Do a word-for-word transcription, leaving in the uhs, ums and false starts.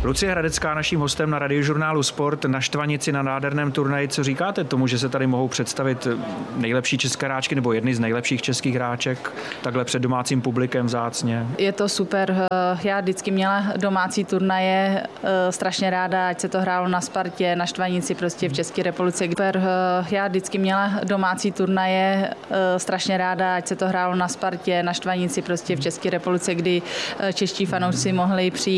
Lucie Hradecká, naším hostem na Radiožurnálu Sport, na Štvanici na nádherném turnaji. Co říkáte tomu, že se tady mohou představit nejlepší české hráčky nebo jedny z nejlepších českých hráček takhle před domácím publikem vzácně? Je to super. Já vždycky měla domácí turnaje, strašně ráda, ať se to hrálo na Spartě, na Štvanici, prostě v České republice. Super. Já vždycky měla domácí turnaje, strašně ráda, ať se to hrálo na Spartě, na Štvanici, prostě v České republice, kdy čeští fanoušci mohli přijít